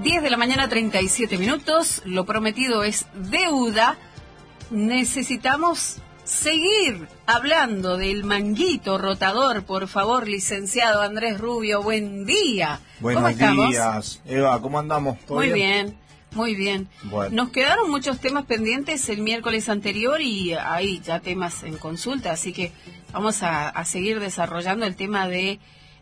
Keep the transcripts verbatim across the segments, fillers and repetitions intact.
diez de la mañana, treinta y siete minutos. Lo prometido es deuda. Necesitamos seguir hablando del manguito rotador, por favor, licenciado Andrés Rubio. Buen día. Buenos ¿Cómo estamos? días. Eva, ¿cómo andamos? ¿Todo Muy bien? bien, muy bien. Bueno. Nos quedaron muchos temas pendientes el miércoles anterior y hay ya temas en consulta, así que vamos a, a seguir desarrollando el tema de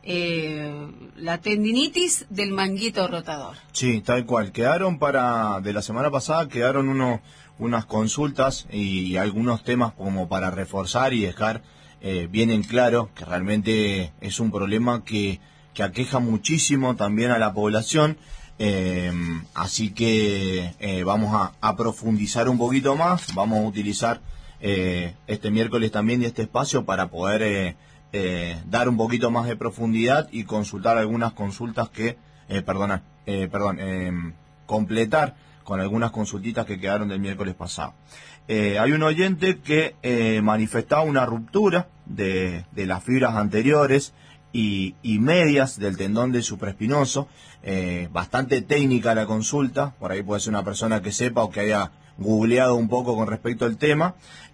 eh, la tendinitis del manguito rotador. Sí, tal cual. Quedaron para, de la semana pasada, quedaron unos, unas consultas y algunos temas como para reforzar y dejar eh, bien en claro que realmente es un problema que, que aqueja muchísimo también a la población. Eh, así que eh, vamos a, a profundizar un poquito más, vamos a utilizar eh, este miércoles también este espacio para poder eh, eh, dar un poquito más de profundidad y consultar algunas consultas que, eh, perdona, eh, perdón, eh, completar con algunas consultitas que quedaron del miércoles pasado. Eh, hay un oyente que eh, manifestaba una ruptura de, de las fibras anteriores y, y medias del tendón del supraespinoso. Eh, bastante técnica la consulta, por ahí puede ser una persona que sepa o que haya googleado un poco con respecto al tema.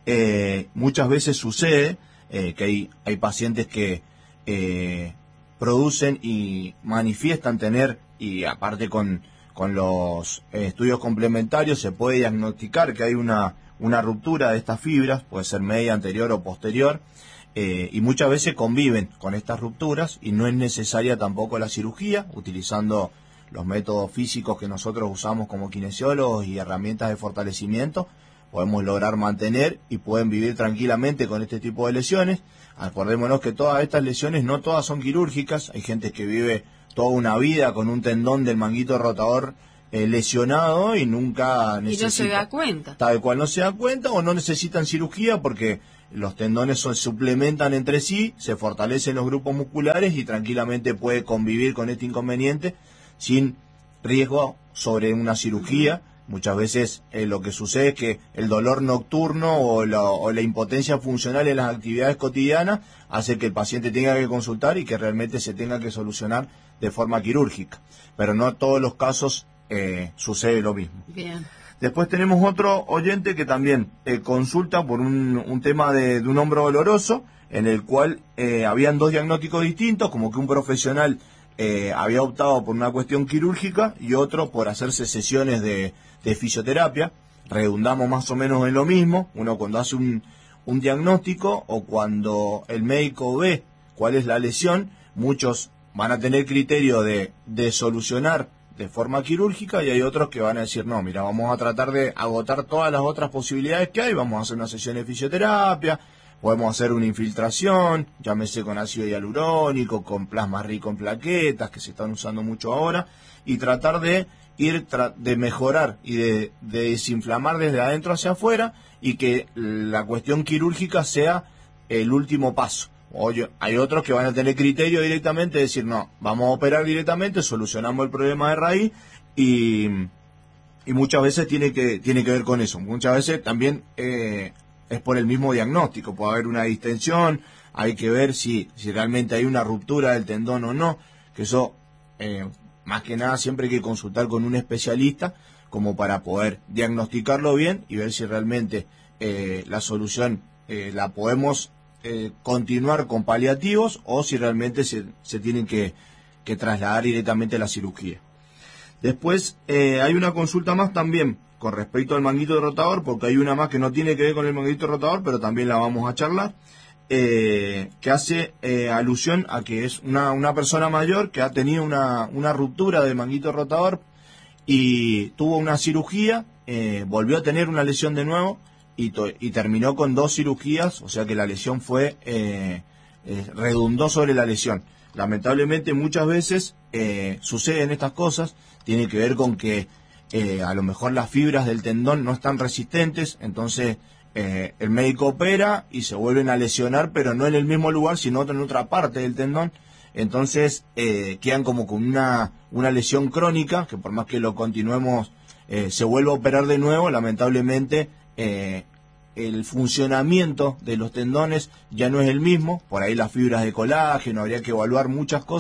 Eh, muchas veces sucede eh, que hay, hay pacientes que eh, producen y manifiestan tener, y aparte con, con los eh, estudios complementarios se puede diagnosticar que hay una, una ruptura de estas fibras, puede ser media, anterior o posterior. Eh, y muchas veces conviven con estas rupturas y no es necesaria tampoco la cirugía, utilizando los métodos físicos que nosotros usamos como kinesiólogos y herramientas de fortalecimiento, podemos lograr mantener y pueden vivir tranquilamente con este tipo de lesiones. Acordémonos que todas estas lesiones no todas son quirúrgicas, hay gente que vive toda una vida con un tendón del manguito rotador eh, lesionado y nunca necesita. Y no se da cuenta. Tal cual no se da cuenta o no necesitan cirugía porque los tendones se suplementan entre sí, se fortalecen los grupos musculares y tranquilamente puede convivir con este inconveniente sin riesgo sobre una cirugía. Muchas veces eh, lo que sucede es que el dolor nocturno o la, o la impotencia funcional en las actividades cotidianas hace que el paciente tenga que consultar y que realmente se tenga que solucionar de forma quirúrgica. Pero no en todos los casos eh, sucede lo mismo. Bien. Después tenemos otro oyente que también eh, consulta por un, un tema de, de un hombro doloroso, en el cual eh, habían dos diagnósticos distintos, como que un profesional eh, había optado por una cuestión quirúrgica y otro por hacerse sesiones de, de fisioterapia. Redundamos más o menos en lo mismo, uno cuando hace un, un diagnóstico o cuando el médico ve cuál es la lesión, muchos van a tener criterio de, de solucionar de forma quirúrgica y hay otros que van a decir, no, mira, vamos a tratar de agotar todas las otras posibilidades que hay, vamos a hacer una sesión de fisioterapia, podemos hacer una infiltración, llámese con ácido hialurónico, con plasma rico en plaquetas, que se están usando mucho ahora, y tratar de ir, tra de mejorar y de, de desinflamar desde adentro hacia afuera y que la cuestión quirúrgica sea el último paso. Oye, hay otros que van a tener criterio directamente de decir, no, vamos a operar directamente, solucionamos el problema de raíz y, y muchas veces tiene que, tiene que ver con eso. Muchas veces también eh, es por el mismo diagnóstico, puede haber una distensión, hay que ver si, si realmente hay una ruptura del tendón o no, que eso eh, más que nada siempre hay que consultar con un especialista como para poder diagnosticarlo bien y ver si realmente eh, la solución eh, la podemos Eh, continuar con paliativos o si realmente se, se tienen que, que trasladar directamente a la cirugía. Después eh, hay una consulta más también con respecto al manguito rotador, porque hay una más que no tiene que ver con el manguito rotador, pero también la vamos a charlar, eh, que hace eh, alusión a que es una, una persona mayor que ha tenido una, una ruptura del manguito rotador y tuvo una cirugía, eh, volvió a tener una lesión de nuevo, Y, y terminó con dos cirugías, o sea que la lesión fue, eh, eh, redundó sobre la lesión. Lamentablemente muchas veces eh, suceden estas cosas, tiene que ver con que eh, a lo mejor las fibras del tendón no están resistentes, entonces eh, el médico opera y se vuelven a lesionar, pero no en el mismo lugar, sino en otra parte del tendón. Entonces eh, quedan como con una, una lesión crónica, que por más que lo continuemos, eh, se vuelve a operar de nuevo, lamentablemente Eh, el funcionamiento de los tendones ya no es el mismo, por ahí las fibras de colágeno, habría que evaluar muchas cosas,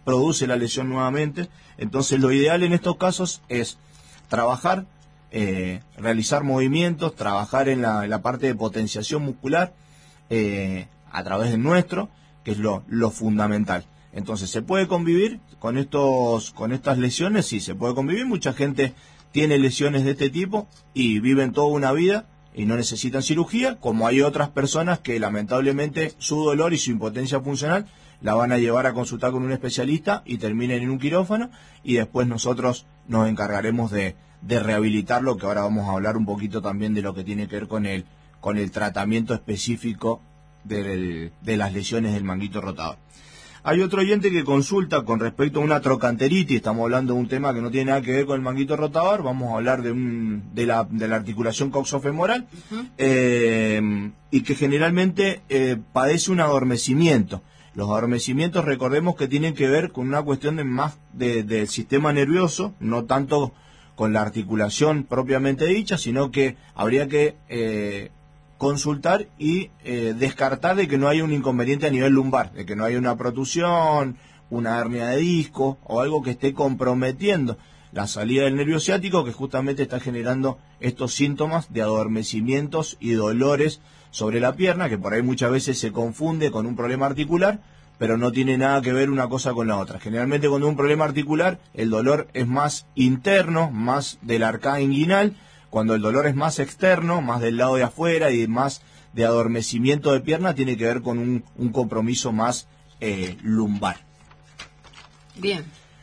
produce la lesión nuevamente. Entonces lo ideal en estos casos es trabajar, eh, realizar movimientos, trabajar en la, en la parte de potenciación muscular eh, a través del nuestro, que es lo, lo fundamental. Entonces, ¿se puede convivir con estos con estas lesiones? Sí, se puede convivir. Mucha gente tiene lesiones de este tipo y viven toda una vida y no necesitan cirugía, como hay otras personas que lamentablemente su dolor y su impotencia funcional la van a llevar a consultar con un especialista y terminen en un quirófano, y después nosotros nos encargaremos de, de rehabilitarlo, que ahora vamos a hablar un poquito también de lo que tiene que ver con el, con el tratamiento específico del, de las lesiones del manguito rotador. Hay otro oyente que consulta con respecto a una trocanteritis. Estamos hablando de un tema que no tiene nada que ver con el manguito rotador. Vamos a hablar de, un, de, la, de la articulación coxofemoral, uh-huh. eh, y que generalmente eh, padece un adormecimiento. Los adormecimientos, recordemos que tienen que ver con una cuestión de más de, del sistema nervioso, no tanto con la articulación propiamente dicha, sino que habría que eh, consultar y eh, descartar de que no haya un inconveniente a nivel lumbar, de que no haya una protusión, una hernia de disco o algo que esté comprometiendo la salida del nervio ciático, que justamente está generando estos síntomas de adormecimientos y dolores sobre la pierna, que por ahí muchas veces se confunde con un problema articular, pero no tiene nada que ver una cosa con la otra. Generalmente cuando hay un problema articular, el dolor es más interno, más de la arcada inguinal. Cuando el dolor es más externo, más del lado de afuera y más de adormecimiento de pierna, tiene que ver con un, un compromiso más eh, lumbar. Bien.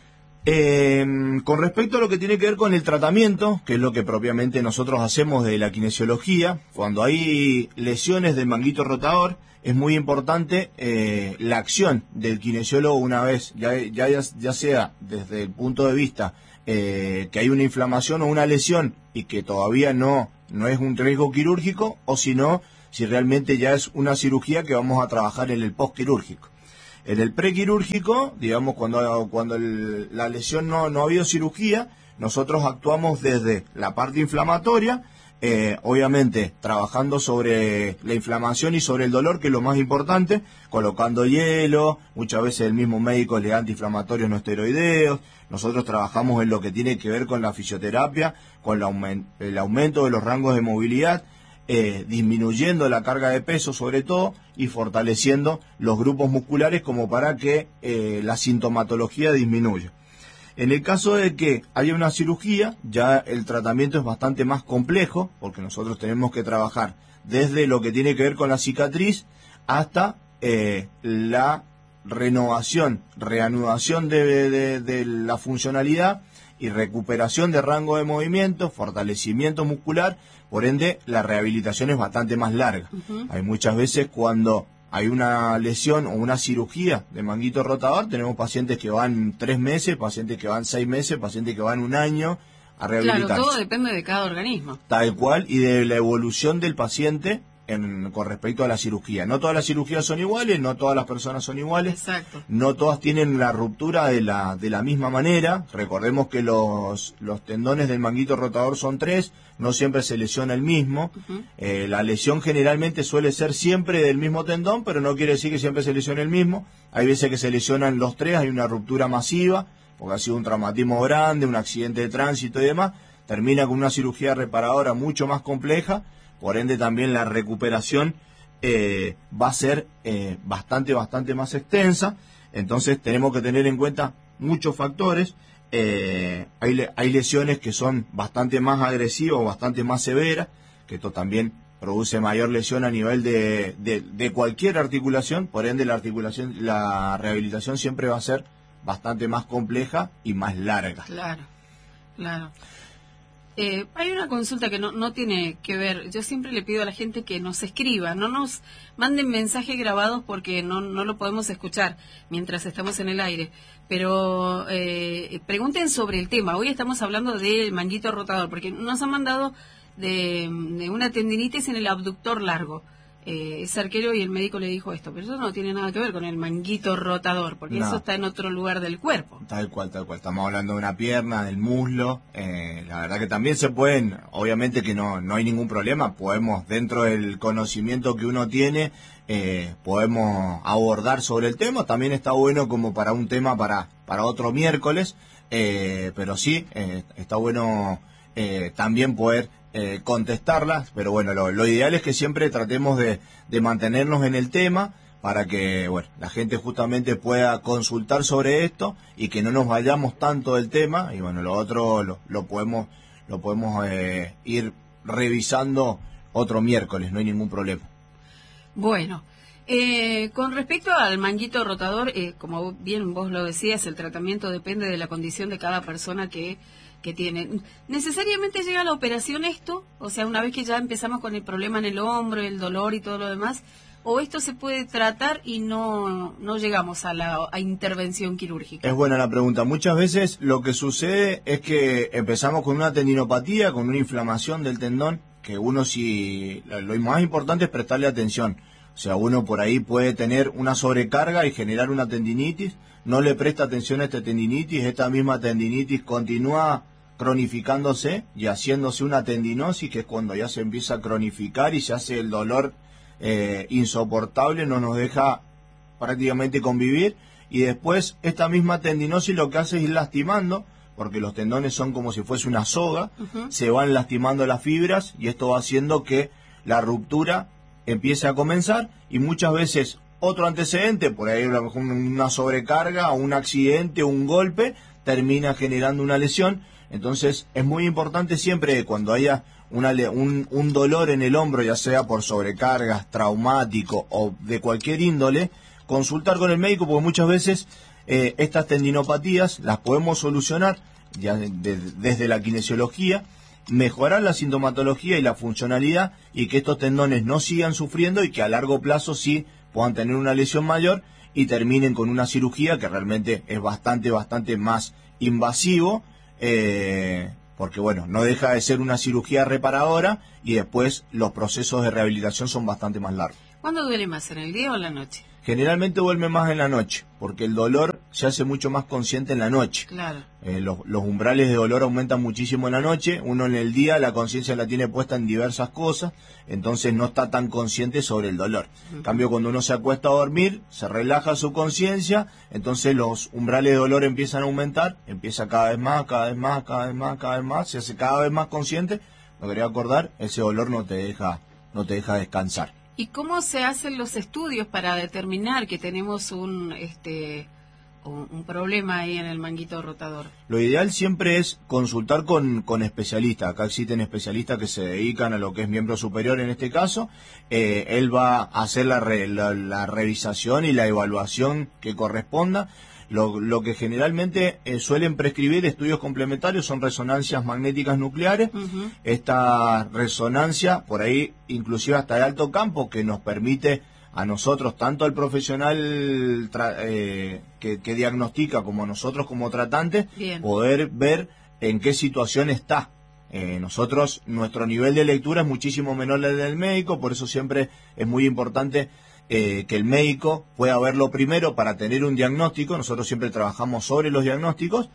Eh, con respecto a lo que tiene que ver con el tratamiento, que es lo que propiamente nosotros hacemos de la kinesiología, cuando hay lesiones del manguito rotador, es muy importante eh, la acción del kinesiólogo una vez, ya, ya, ya sea desde el punto de vista eh, que hay una inflamación o una lesión y que todavía no, no es un riesgo quirúrgico, o si no, si realmente ya es una cirugía que vamos a trabajar en el postquirúrgico. En el prequirúrgico, digamos, cuando, cuando el, la lesión no, no ha habido cirugía, nosotros actuamos desde la parte inflamatoria, eh, obviamente trabajando sobre la inflamación y sobre el dolor, que es lo más importante, colocando hielo, muchas veces el mismo médico le da antiinflamatorios no esteroideos. Nosotros trabajamos en lo que tiene que ver con la fisioterapia, con la aument- el aumento de los rangos de movilidad, Eh, disminuyendo la carga de peso sobre todo y fortaleciendo los grupos musculares como para que eh, la sintomatología disminuya. En el caso de que haya una cirugía, ya el tratamiento es bastante más complejo, porque nosotros tenemos que trabajar desde lo que tiene que ver con la cicatriz hasta eh, la renovación, reanudación de, de, de la funcionalidad y recuperación de rango de movimiento, fortalecimiento muscular. Por ende, la rehabilitación es bastante más larga. Uh-huh. Hay muchas veces cuando hay una lesión o una cirugía de manguito rotador, tenemos pacientes que van tres meses, pacientes que van seis meses, pacientes que van un año a rehabilitarse. Claro, todo depende de cada organismo. Tal cual, y de la evolución del paciente en, con respecto a la cirugía. No todas las cirugías son iguales, no todas las personas son iguales. Exacto. No todas tienen la ruptura de la, de la misma manera. Recordemos que los, los tendones del manguito rotador son tres, no siempre se lesiona el mismo. Uh-huh. Eh, la lesión generalmente suele ser siempre del mismo tendón, pero no quiere decir que siempre se lesione el mismo. Hay veces que se lesionan los tres, hay una ruptura masiva, porque ha sido un traumatismo grande, un accidente de tránsito y demás. Termina con una cirugía reparadora mucho más compleja. Por ende también la recuperación eh, va a ser eh, bastante, bastante más extensa. Entonces tenemos que tener en cuenta muchos factores. Eh, hay, hay lesiones que son bastante más agresivas o bastante más severas, que esto también produce mayor lesión a nivel de, de, de cualquier articulación. Por ende la articulación, la rehabilitación siempre va a ser bastante más compleja y más larga. Claro, claro. Eh, hay una consulta que no, no tiene que ver. Yo siempre le pido a la gente que nos escriba, no nos manden mensajes grabados porque no, no lo podemos escuchar mientras estamos en el aire. Pero eh, pregunten sobre el tema. Hoy estamos hablando del manguito rotador, porque nos han mandado de, de una tendinitis en el abductor largo. eh, es arquero y el médico le dijo esto, pero eso no tiene nada que ver con el manguito rotador, porque no. Eso está en otro lugar del cuerpo. Tal cual, tal cual. Estamos hablando de una pierna, del muslo. Eh, la verdad que también se pueden, obviamente que no, no hay ningún problema, podemos, dentro del conocimiento que uno tiene, eh, podemos abordar sobre el tema. También está bueno como para un tema para, para otro miércoles, eh, pero sí, eh, está bueno eh, también poder Eh, contestarlas, pero bueno, lo, lo ideal es que siempre tratemos de, de mantenernos en el tema para que, bueno, la gente justamente pueda consultar sobre esto y que no nos vayamos tanto del tema, y bueno, lo otro lo, lo podemos lo podemos eh, ir revisando otro miércoles, no hay ningún problema. Bueno, eh, con respecto al manguito rotador, eh, como bien vos lo decías, el tratamiento depende de la condición de cada persona que que tiene. ¿Necesariamente llega a la operación esto? O sea, una vez que ya empezamos con el problema en el hombro, el dolor y todo lo demás, ¿o esto se puede tratar y no, no llegamos a la a intervención quirúrgica? Es buena la pregunta. Muchas veces lo que sucede es que empezamos con una tendinopatía, con una inflamación del tendón, que uno sí, lo más importante es prestarle atención. O sea, uno por ahí puede tener una sobrecarga y generar una tendinitis, no le presta atención a esta tendinitis, esta misma tendinitis continúa cronificándose y haciéndose una tendinosis, que es cuando ya se empieza a cronificar y se hace el dolor eh, insoportable, no nos deja prácticamente convivir, y después esta misma tendinosis lo que hace es ir lastimando, porque los tendones son como si fuese una soga, uh-huh. Se van lastimando las fibras y esto va haciendo que la ruptura empiece a comenzar, y muchas veces otro antecedente, por ahí a lo mejor una sobrecarga, un accidente, un golpe, termina generando una lesión. Entonces es muy importante siempre cuando haya una, un, un dolor en el hombro, ya sea por sobrecargas, traumático o de cualquier índole, consultar con el médico, porque muchas veces eh, estas tendinopatías las podemos solucionar ya de, de, desde la kinesiología, mejorar la sintomatología y la funcionalidad, y que estos tendones no sigan sufriendo y que a largo plazo sí puedan tener una lesión mayor y terminen con una cirugía que realmente es bastante, bastante más invasivo, eh, porque bueno, no deja de ser una cirugía reparadora y después los procesos de rehabilitación son bastante más largos. ¿Cuándo duele más, en el día o en la noche? Generalmente duele más en la noche, porque el dolor se hace mucho más consciente en la noche. Claro. Eh, los, los umbrales de dolor aumentan muchísimo en la noche. Uno en el día la conciencia la tiene puesta en diversas cosas, entonces no está tan consciente sobre el dolor. Uh-huh. En cambio, cuando uno se acuesta a dormir, se relaja su conciencia, entonces los umbrales de dolor empiezan a aumentar, empieza cada vez más, cada vez más, cada vez más, cada vez más, se hace cada vez más consciente. Me quería acordar, ese dolor no te deja, no te deja descansar. ¿Y cómo se hacen los estudios para determinar que tenemos un este un, un problema ahí en el manguito rotador? Lo ideal siempre es consultar con, con especialistas. Acá existen especialistas que se dedican a lo que es miembro superior en este caso. Eh, él va a hacer la, re, la, la revisación y la evaluación que corresponda. Lo, lo que generalmente eh, suelen prescribir estudios complementarios son resonancias magnéticas nucleares. Uh-huh. Esta resonancia, por ahí inclusive hasta de alto campo, que nos permite a nosotros, tanto al profesional tra- eh, que, que diagnostica como nosotros como tratantes, Bien. Poder ver en qué situación está. Eh, nosotros, nuestro nivel de lectura es muchísimo menor al del médico, por eso siempre es muy importante Eh, que el médico pueda verlo primero para tener un diagnóstico. Nosotros siempre trabajamos sobre los diagnósticos.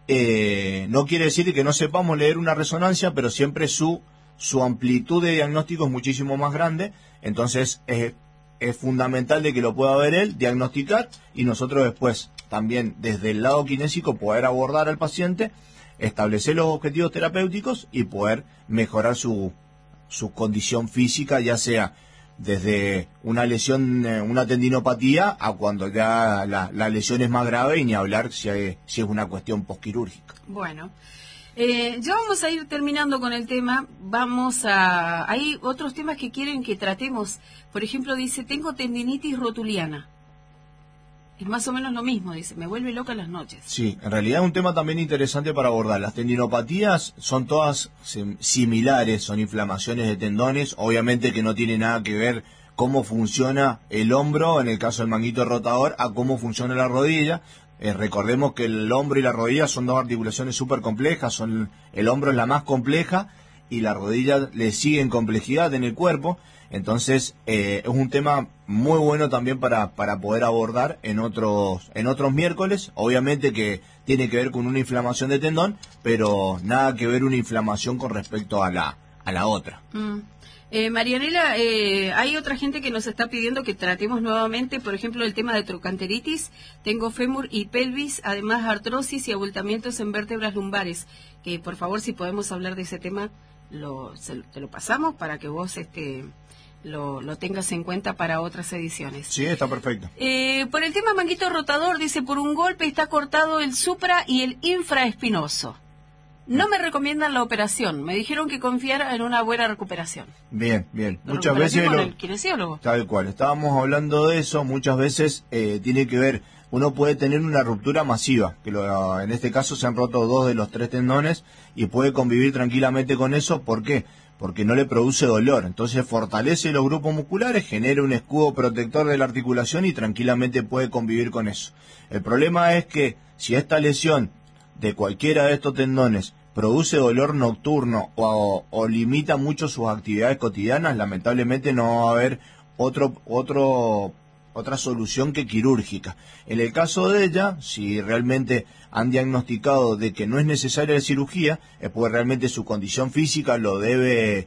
Eh, no quiere decir que no sepamos leer una resonancia, pero siempre su, su amplitud de diagnóstico es muchísimo más grande. Entonces es, es fundamental de que lo pueda ver él, diagnosticar, y nosotros después también desde el lado kinésico poder abordar al paciente, establecer los objetivos terapéuticos y poder mejorar su, su condición física, ya sea desde una lesión, una tendinopatía, a cuando ya la, la lesión es más grave, y ni hablar si, hay, si es una cuestión posquirúrgica. Bueno, eh, ya vamos a ir terminando con el tema. Vamos a... Hay otros temas que quieren que tratemos. Por ejemplo, dice, tengo tendinitis rotuliana. Es más o menos lo mismo, dice, me vuelve loca en las noches. Sí, en realidad es un tema también interesante para abordar. Las tendinopatías son todas similares, son inflamaciones de tendones, obviamente que no tiene nada que ver cómo funciona el hombro, en el caso del manguito rotador, a cómo funciona la rodilla. Eh, recordemos que el hombro y la rodilla son dos articulaciones súper complejas, son, el hombro es la más compleja, y la rodilla le sigue en complejidad en el cuerpo. Entonces eh, es un tema muy bueno también para, para poder abordar en otros, en otros miércoles. Obviamente que tiene que ver con una inflamación de tendón, pero nada que ver una inflamación con respecto a la, a la otra. Mm. Eh, Marianela, eh, hay otra gente que nos está pidiendo que tratemos nuevamente, por ejemplo, el tema de trocanteritis. Tengo fémur y pelvis, además artrosis y abultamientos en vértebras lumbares. Que por favor, si podemos hablar de ese tema, lo, se, te lo pasamos para que vos este, lo, lo tengas en cuenta para otras ediciones. Sí, está perfecto. Eh, por el tema manguito rotador, dice, por un golpe está cortado el supra y el infraespinoso. No me recomiendan la operación, me dijeron que confiara en una buena recuperación. Bien, bien. ¿La muchas veces con lo, el kinesiólogo? Tal cual, estábamos hablando de eso, muchas veces eh, tiene que ver, uno puede tener una ruptura masiva, que lo, en este caso se han roto dos de los tres tendones y puede convivir tranquilamente con eso. ¿Por qué? Porque no le produce dolor, entonces fortalece los grupos musculares, genera un escudo protector de la articulación y tranquilamente puede convivir con eso. El problema es que si esta lesión de cualquiera de estos tendones produce dolor nocturno o, o limita mucho sus actividades cotidianas, lamentablemente no va a haber otro, otro, otra solución que quirúrgica. En el caso de ella, si realmente han diagnosticado de que no es necesaria la cirugía, es porque realmente su condición física lo debe,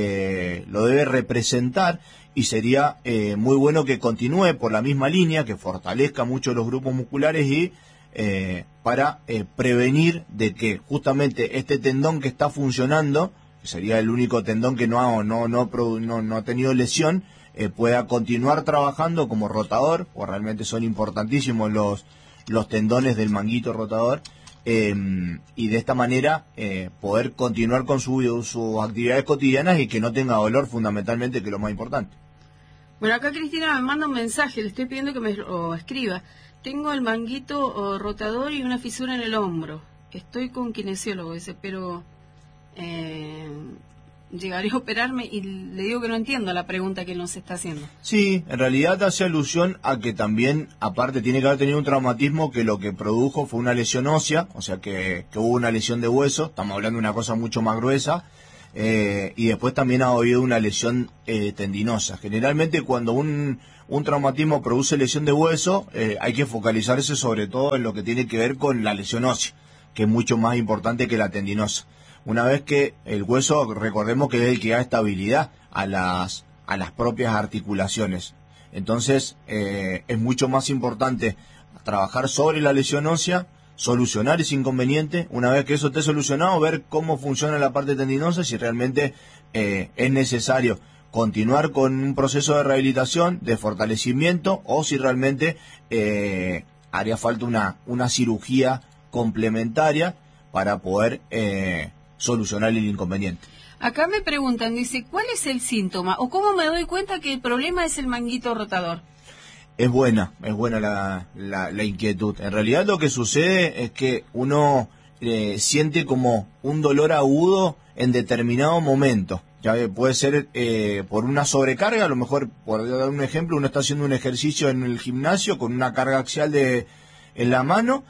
eh, lo debe representar, y sería eh, muy bueno que continúe por la misma línea, que fortalezca mucho los grupos musculares y Eh, para eh, prevenir de que justamente este tendón que está funcionando, que sería el único tendón que no ha, no, no, no, no ha tenido lesión, eh, pueda continuar trabajando como rotador, o realmente son importantísimos los, los tendones del manguito rotador, eh, y de esta manera eh, poder continuar con su, sus actividades cotidianas y que no tenga dolor, fundamentalmente, que es lo más importante. Bueno, acá Cristina me manda un mensaje, le estoy pidiendo que me lo escriba. Tengo el manguito oh, rotador y una fisura en el hombro. Estoy con kinesiólogo, dice, pero eh, llegaré a operarme, y le digo que no entiendo la pregunta que nos está haciendo. Sí, en realidad hace alusión a que también, aparte, tiene que haber tenido un traumatismo que lo que produjo fue una lesión ósea, o sea que, que hubo una lesión de hueso, estamos hablando de una cosa mucho más gruesa, eh, y después también ha habido una lesión eh, tendinosa. Generalmente cuando un, un traumatismo produce lesión de hueso, eh, hay que focalizarse sobre todo en lo que tiene que ver con la lesión ósea, que es mucho más importante que la tendinosa. Una vez que el hueso, recordemos que es el que da estabilidad a las, a las propias articulaciones. Entonces, eh, es mucho más importante trabajar sobre la lesión ósea, solucionar ese inconveniente. Una vez que eso esté solucionado, ver cómo funciona la parte tendinosa, si realmente eh, es necesario continuar con un proceso de rehabilitación, de fortalecimiento, o si realmente eh, haría falta una, una cirugía complementaria para poder eh, solucionar el inconveniente. Acá me preguntan, dice, ¿cuál es el síntoma? ¿O cómo me doy cuenta que el problema es el manguito rotador? Es buena, es buena la, la, la inquietud. En realidad lo que sucede es que uno eh, siente como un dolor agudo en determinado momento. Ya puede ser eh, por una sobrecarga, a lo mejor, por dar un ejemplo, uno está haciendo un ejercicio en el gimnasio con una carga axial de, en la mano,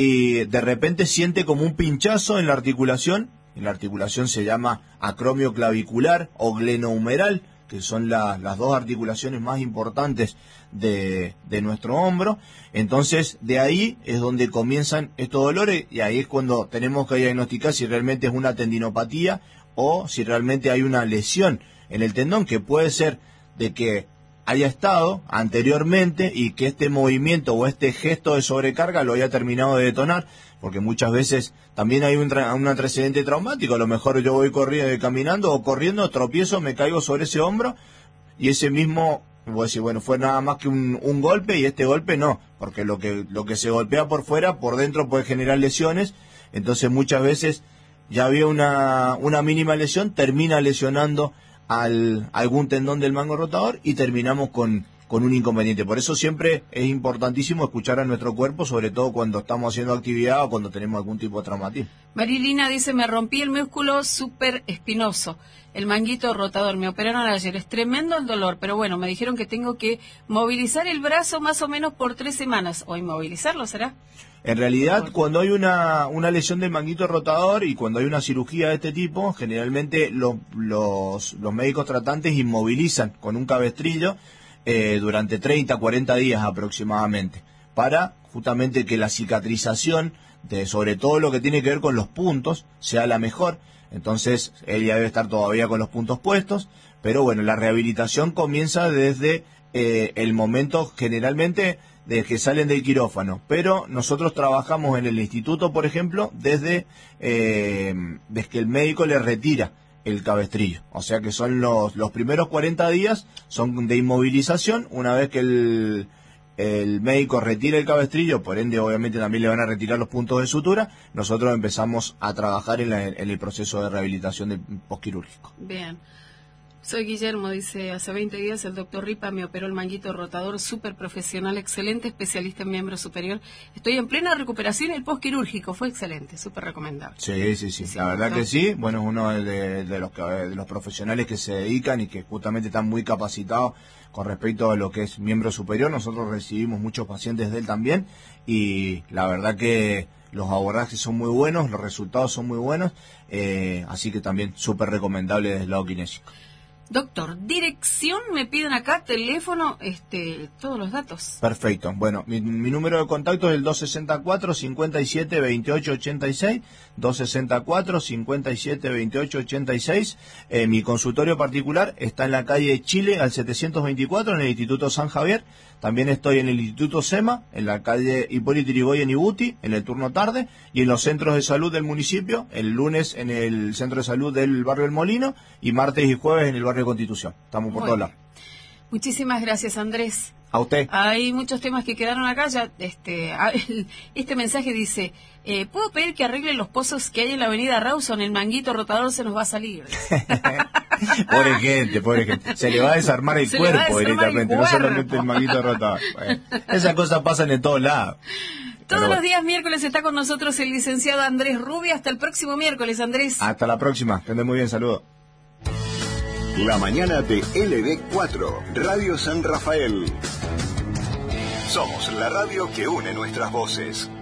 y de repente siente como un pinchazo en la articulación. En la articulación se llama acromio clavicular o glenohumeral, que son la, las dos articulaciones más importantes de, de nuestro hombro. Entonces, de ahí es donde comienzan estos dolores, y ahí es cuando tenemos que diagnosticar si realmente es una tendinopatía o si realmente hay una lesión en el tendón, que puede ser de que haya estado anteriormente y que este movimiento o este gesto de sobrecarga lo haya terminado de detonar, porque muchas veces también hay un, tra- un antecedente traumático. A lo mejor yo voy corriendo, caminando o corriendo, tropiezo, me caigo sobre ese hombro, y ese mismo, voy a decir, bueno, fue nada más que un, un golpe, y este golpe no, porque lo que, lo que se golpea por fuera, por dentro puede generar lesiones. Entonces muchas veces ya había una, una mínima lesión, termina lesionando al algún tendón del mango rotador, y terminamos con, con un inconveniente. Por eso siempre es importantísimo escuchar a nuestro cuerpo, sobre todo cuando estamos haciendo actividad o cuando tenemos algún tipo de traumatismo. Marilina dice, me rompí el músculo súper espinoso, el manguito rotador, me operaron ayer, es tremendo el dolor, pero bueno, me dijeron que tengo que movilizar el brazo más o menos por tres semanas, o inmovilizarlo, ¿será? En realidad, cuando hay una, una lesión del manguito rotador y cuando hay una cirugía de este tipo, generalmente los, los, los médicos tratantes inmovilizan con un cabestrillo eh, durante treinta, cuarenta días aproximadamente, para justamente que la cicatrización, de sobre todo lo que tiene que ver con los puntos, sea la mejor. Entonces, él ya debe estar todavía con los puntos puestos, pero bueno, la rehabilitación comienza desde eh, el momento generalmente de que salen del quirófano, pero nosotros trabajamos en el instituto, por ejemplo, desde, eh, desde que el médico le retira el cabestrillo, o sea que son los, los primeros cuarenta días son de inmovilización. Una vez que el, el médico retira el cabestrillo, por ende obviamente también le van a retirar los puntos de sutura, nosotros empezamos a trabajar en, la, en el proceso de rehabilitación del posquirúrgico. Bien. Soy Guillermo, dice, hace veinte días el doctor Ripa me operó el manguito rotador, súper profesional, excelente, especialista en miembro superior. Estoy en plena recuperación y el postquirúrgico fue excelente, súper recomendable. Sí, sí, sí, sí, la verdad que sí. Bueno, es uno de, de, los, de los profesionales que se dedican y que justamente están muy capacitados con respecto a lo que es miembro superior. Nosotros recibimos muchos pacientes de él también y la verdad que los abordajes son muy buenos, los resultados son muy buenos, eh, así que también súper recomendable desde el lado kinésico. Doctor, dirección, me piden acá, teléfono, este, todos los datos. Perfecto. Bueno, mi, mi número de contacto es el dos sesenta y cuatro, cincuenta y siete, veintiocho ochenta y seis, dos sesenta y cuatro, cincuenta y siete, veintiocho ochenta y seis. Eh, mi consultorio particular está en la calle Chile al setecientos veinticuatro, en el Instituto San Javier. También estoy en el Instituto SEMA, en la calle Hipólito Yrigoyen y Buti, en el turno tarde, y en los centros de salud del municipio, el lunes en el centro de salud del barrio El Molino, y martes y jueves en el barrio Constitución. Estamos por todos lados. Muchísimas gracias, Andrés. A usted. Hay muchos temas que quedaron acá. Ya, este, este mensaje dice, eh, ¿puedo pedir que arreglen los pozos que hay en la avenida Rawson? El manguito rotador se nos va a salir. Pobre gente, pobre gente. Se le va a desarmar el se cuerpo directamente, el cuerpo. No solamente el manguito rotador. Bueno, esas cosas pasan en todos lados. Todos Pero los días miércoles está con nosotros el licenciado Andrés Rubio. Hasta el próximo miércoles, Andrés. Hasta la próxima. Que ande muy bien, saludos. La mañana de L D cuatro, Radio San Rafael. Somos la radio que une nuestras voces.